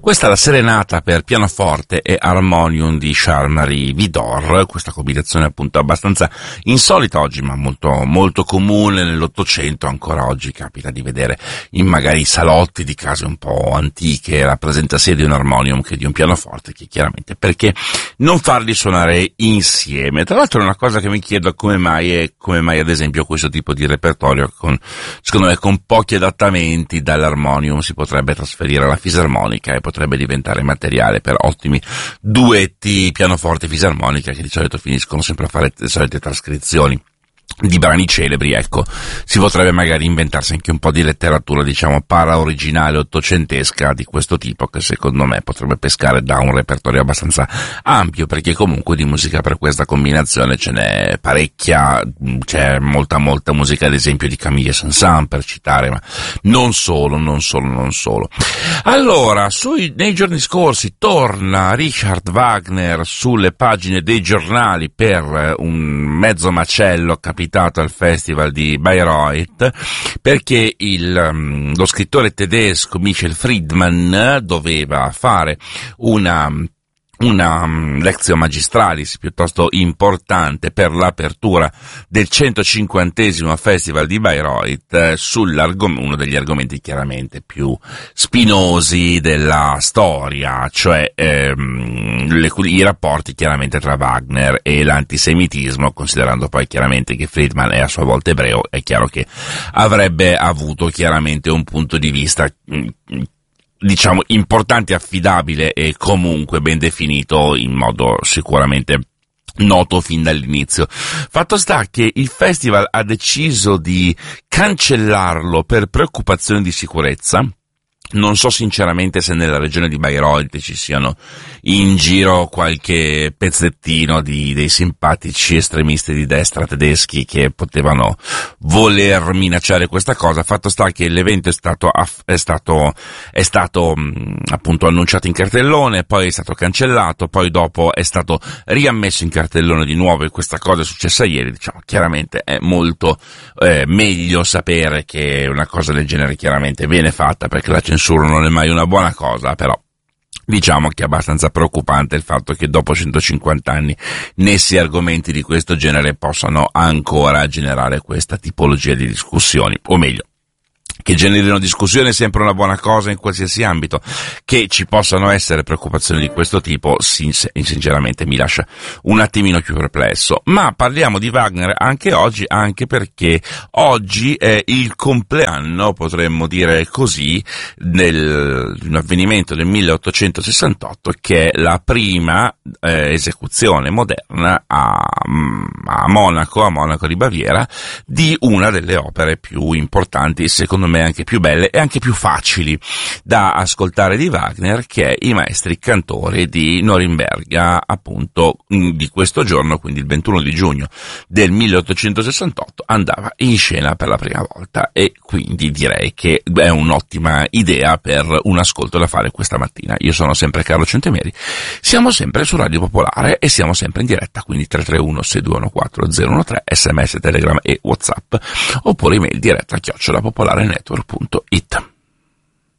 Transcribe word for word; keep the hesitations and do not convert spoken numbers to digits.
Questa è la serenata per pianoforte e armonium di Charles-Marie Widor, questa combinazione appunto abbastanza insolita oggi, ma molto, molto comune nell'Ottocento. Ancora oggi capita di vedere in magari salotti di case un po' antiche la presenza sia di un armonium che di un pianoforte, che chiaramente perché non farli suonare insieme. Tra l'altro è una cosa che mi chiedo come mai e come mai ad esempio questo tipo di repertorio con, secondo me, con pochi adattamenti dall'armonium si potrebbe trasferire alla fisarmonica e potrebbe diventare materiale per ottimi duetti pianoforte-fisarmonica che di solito finiscono sempre a fare le solite trascrizioni di brani celebri. Ecco, si potrebbe magari inventarsi anche un po' di letteratura, diciamo, para-originale ottocentesca di questo tipo, che secondo me potrebbe pescare da un repertorio abbastanza ampio, perché comunque di musica per questa combinazione ce n'è parecchia, c'è molta molta musica ad esempio di Camille Saint-Saëns per citare, ma non solo, non solo, non solo. Allora, sui, nei giorni scorsi torna Richard Wagner sulle pagine dei giornali per un mezzo macello capitato al festival di Bayreuth, perché il, lo scrittore tedesco Michel Friedman doveva fare una una um, lezione magistralis piuttosto importante per l'apertura del centocinquantesimo festival di Bayreuth eh, sull'argomento, uno degli argomenti chiaramente più spinosi della storia, cioè ehm, le, i rapporti chiaramente tra Wagner e l'antisemitismo, considerando poi chiaramente che Friedman è a sua volta ebreo. È chiaro che avrebbe avuto chiaramente un punto di vista mh, diciamo importante, affidabile e comunque ben definito in modo sicuramente noto fin dall'inizio. Fatto sta che il festival ha deciso di cancellarlo per preoccupazioni di sicurezza. Non so sinceramente se nella regione di Bayreuth ci siano in giro qualche pezzettino di dei simpatici estremisti di destra tedeschi che potevano voler minacciare questa cosa. Fatto sta che l'evento è stato è stato è stato mh, appunto annunciato in cartellone, poi è stato cancellato, poi dopo è stato riammesso in cartellone di nuovo, e questa cosa è successa ieri. Diciamo, chiaramente è molto eh, meglio sapere che una cosa del genere chiaramente viene fatta, perché la censura non è mai una buona cosa, però diciamo che è abbastanza preoccupante il fatto che dopo centocinquanta anni nessi argomenti di questo genere possano ancora generare questa tipologia di discussioni, o meglio, che generino discussione è sempre una buona cosa in qualsiasi ambito. Che ci possano essere preoccupazioni di questo tipo, sinceramente mi lascia un attimino più perplesso. Ma parliamo di Wagner anche oggi, anche perché oggi è il compleanno, potremmo dire così, del, di un avvenimento del milleottocentosessantotto, che è la prima eh, esecuzione moderna a, a Monaco, a Monaco di Baviera, di una delle opere più importanti, secondo me anche più belle e anche più facili da ascoltare di Wagner, che è I Maestri Cantori di Norimberga, appunto di questo giorno, quindi il ventuno di giugno del milleottocentosessantotto, andava in scena per la prima volta, e quindi direi che è un'ottima idea per un ascolto da fare questa mattina. Io sono sempre Carlo Centemeri, siamo sempre su Radio Popolare e siamo sempre in diretta, quindi tre tre uno sei due uno quattro zero uno tre, sms, telegram e whatsapp, oppure email diretta chiocciola popolare network punto it.